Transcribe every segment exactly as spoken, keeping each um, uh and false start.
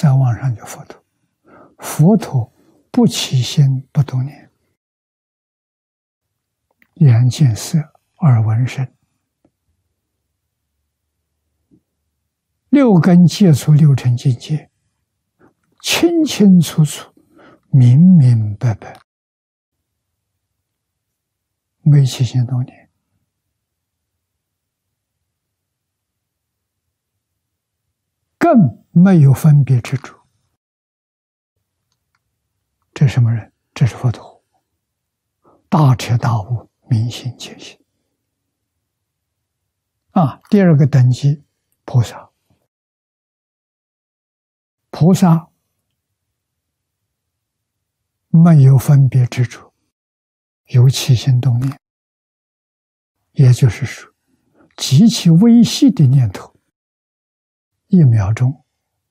再往上就佛陀。佛陀不起心不动念，眼见色，耳闻声，六根接触六尘境界，清清楚楚，明明白白，没起心动念，更没有分别之处。这是什么人？这是佛陀，大彻大悟，明心见性。啊，第二个等级，菩萨。菩萨没有分别之处，有起心动念，也就是说，极其微细的念头，一秒钟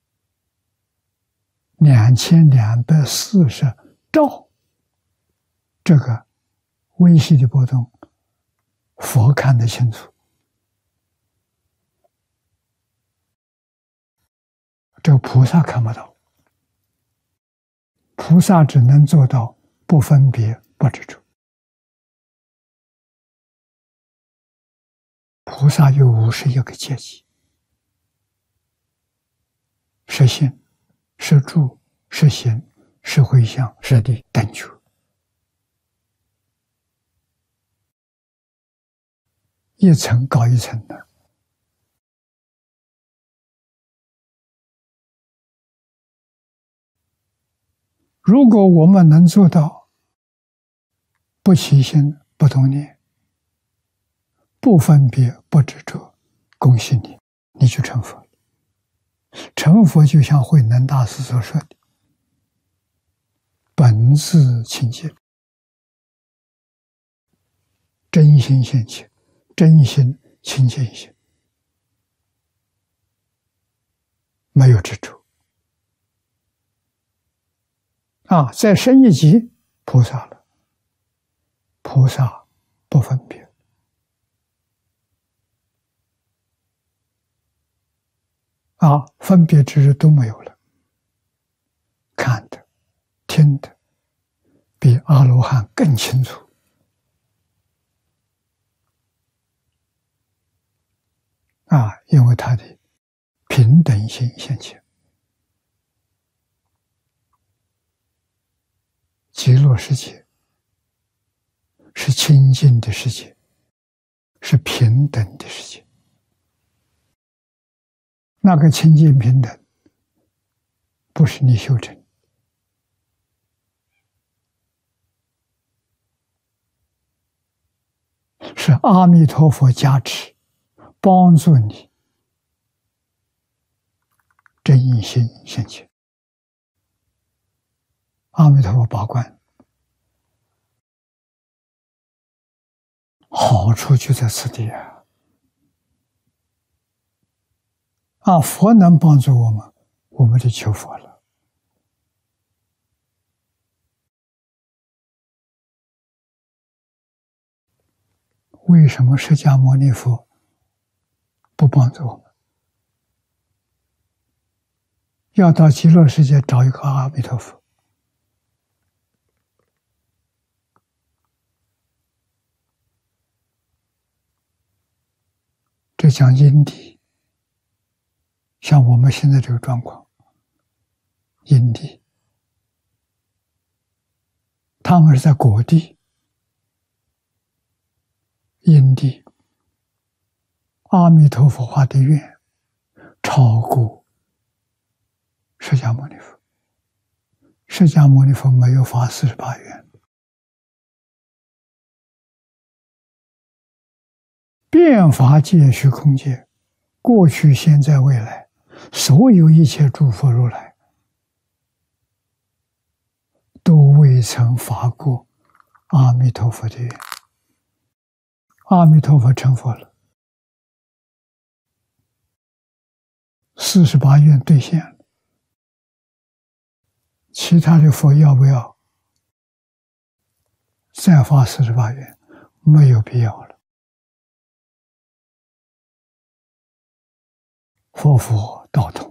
两千两百四十兆，这个微细的波动，佛看得清楚。这个菩萨看不到，菩萨只能做到不分别不执着。菩萨有五十一个阶级：是心，是住，是行，是回向，是力，等觉。一层高一层的。如果我们能做到不起心不动念，不分别不执着，恭喜你，你就成佛了。成佛就像慧能大师所说的，本自清净，真心现前，真心清净心，没有执着。啊，再升一级，菩萨了。菩萨不分别，啊，分别之事都没有了，看的、听的，比阿罗汉更清楚。啊，因为他的平等心现前。极乐世界是清净的世界，是平等的世界。那个清净平等，不是你修成，是阿弥陀佛加持，帮助你真心现前。阿弥陀佛把关，好处就在此地啊！啊，佛能帮助我们，我们就求佛了。为什么释迦牟尼佛不帮助我们？要到极乐世界找一个阿弥陀佛。这讲因地，像我们现在这个状况，因地，他们是在果地，因地，阿弥陀佛发的愿超过释迦牟尼佛，释迦牟尼佛没有发四十八愿。遍法界虚空界，过去、现在、未来，所有一切诸佛如来，都未曾发过阿弥陀佛的愿。阿弥陀佛成佛了，四十八愿兑现了，其他的佛要不要再发四十八愿？没有必要了。佛佛道同。